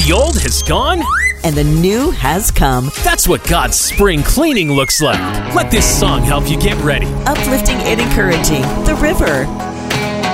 The old has gone, and the new has come. That's what God's spring cleaning looks like. Let this song help you get ready. Uplifting and encouraging. The River.